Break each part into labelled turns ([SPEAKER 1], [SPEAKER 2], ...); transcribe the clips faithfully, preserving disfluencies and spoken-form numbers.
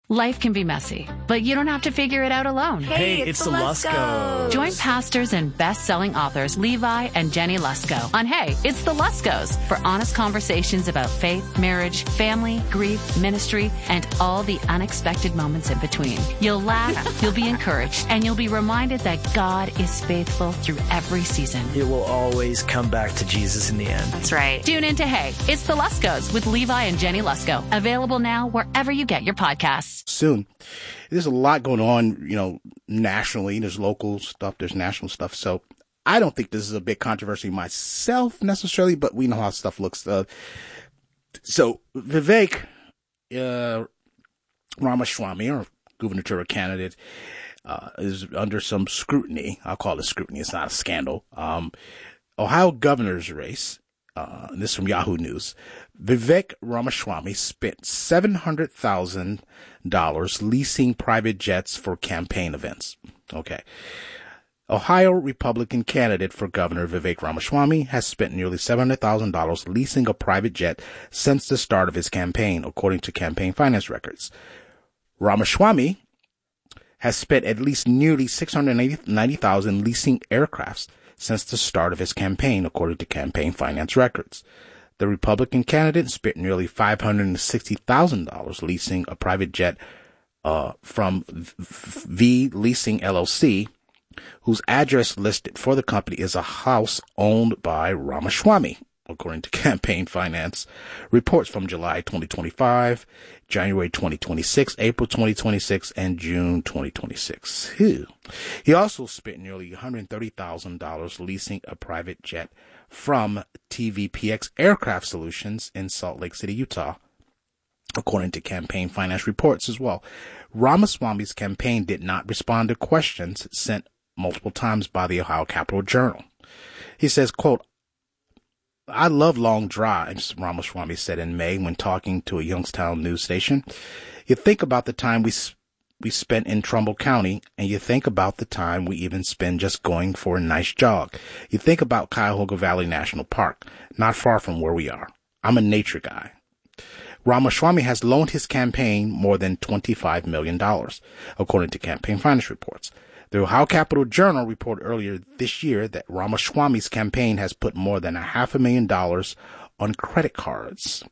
[SPEAKER 1] Life can be messy, but you don't have to figure it out alone.
[SPEAKER 2] Hey,
[SPEAKER 3] Hey,
[SPEAKER 2] it's,
[SPEAKER 3] it's
[SPEAKER 2] the
[SPEAKER 3] the
[SPEAKER 2] Luskos.
[SPEAKER 1] Join pastors and best-selling authors Levi and Jenny Lusko on Hey, It's the Luskos for honest conversations about faith, marriage, family, grief, ministry, and all the unexpected moments in between. You'll laugh, you'll be encouraged, and you'll be reminded that God is faithful through every season.
[SPEAKER 2] It will always come back to Jesus in the end.
[SPEAKER 1] That's right. Tune in to Hey, It's the Luskos with Levi and Jenny Lusko. Available now wherever you get your podcasts.
[SPEAKER 4] Soon. There's a lot going on, you know, nationally. There's local stuff, there's national stuff. So I don't think this is a big controversy myself necessarily, but we know how stuff looks. Uh, so Vivek uh, Ramaswamy, or gubernatorial candidate, uh, is under some scrutiny. I'll call it scrutiny. It's not a scandal. Um, Ohio governor's race. Uh, this is from Yahoo News. Vivek Ramaswamy spent seven hundred thousand dollars leasing private jets for campaign events. Okay. Ohio Republican candidate for governor Vivek Ramaswamy has spent nearly seven hundred thousand dollars leasing a private jet since the start of his campaign, according to campaign finance records. Ramaswamy has spent at least nearly six hundred ninety thousand dollars leasing aircrafts since the start of his campaign, according to campaign finance records. The Republican candidate spent nearly five hundred sixty thousand dollars leasing a private jet uh, from V Leasing L L C, whose address listed for the company is a house owned by Ramaswamy, according to campaign finance reports from July twenty twenty-five, January twenty twenty-six, April twenty twenty-six, and June twenty twenty-six. Ew. He also spent nearly one hundred thirty thousand dollars leasing a private jet from T V P X Aircraft Solutions in Salt Lake City, Utah, according to campaign finance reports as well. Ramaswamy's campaign did not respond to questions sent multiple times by the Ohio Capital Journal. He says, quote, "I love long drives," Ramaswamy said in May when talking to a Youngstown news station. "You think about the time we we spent in Trumbull County, and you think about the time we even spend just going for a nice jog. You think about Cuyahoga Valley National Park, not far from where we are. I'm a nature guy." Ramaswamy has loaned his campaign more than twenty-five million dollars, according to campaign finance reports. The Ohio Capital Journal reported earlier this year that Ramaswamy's campaign has put more than a half a million dollars on credit cards.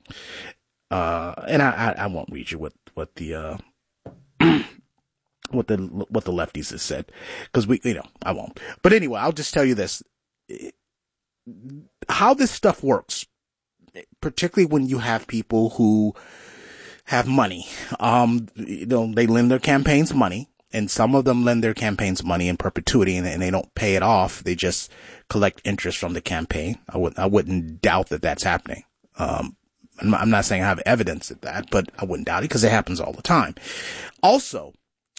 [SPEAKER 4] Uh, and I, I, I won't read you what, what the, uh, what the, what the lefties have said, because we, you know, I won't. But anyway, I'll just tell you this, how this stuff works, particularly when you have people who have money. Um, you know, they lend their campaigns money. And some of them lend their campaigns money in perpetuity, and, and they don't pay it off. They just collect interest from the campaign. I wouldn't, I wouldn't doubt that that's happening. Um, I'm, I'm not saying I have evidence of that, but I wouldn't doubt it because it happens all the time. Also,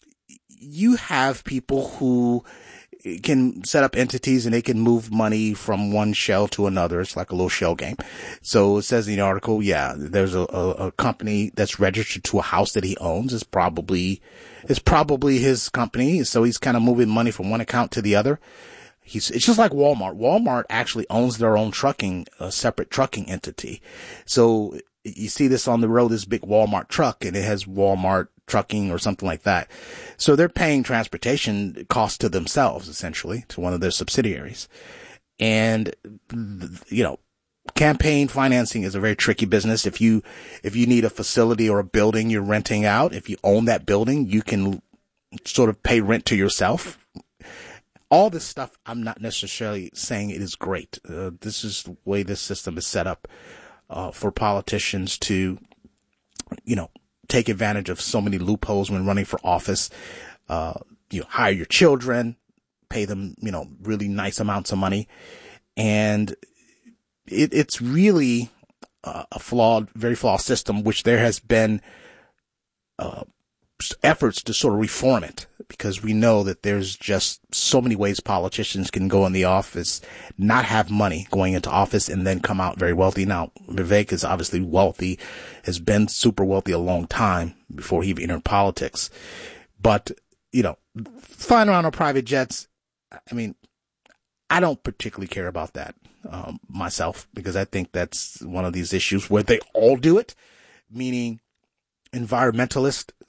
[SPEAKER 4] you have people who can set up entities and they can move money from one shell to another. It's like a little shell game. So it says in the article, yeah, there's a, a, a company that's registered to a house that he owns. It's probably, it's probably his company. So he's kind of moving money from one account to the other. He's, it's just like Walmart. Walmart actually owns their own trucking, a separate trucking entity. So you see this on the road, this big Walmart truck, and it has Walmart trucking or something like that. So they're paying transportation costs to themselves, essentially, to one of their subsidiaries. And, you know, campaign financing is a very tricky business. If you, if you need a facility or a building you're renting out, if you own that building, you can sort of pay rent to yourself. All this stuff, I'm not necessarily saying it is great. Uh, this is the way this system is set up, uh, for politicians to, you know, take advantage of so many loopholes when running for office. Uh, you know, hire your children, pay them, you know, really nice amounts of money. And it, it's really uh, a flawed, very flawed system, which there has been, uh, efforts to sort of reform it, because we know that there's just so many ways politicians can go in the office, not have money going into office, and then come out very wealthy. Now, Vivek is obviously wealthy, has been super wealthy a long time before he even entered politics. But, you know, flying around on private jets, I mean, I don't particularly care about that, um, myself, because I think that's one of these issues where they all do it, meaning environmentalists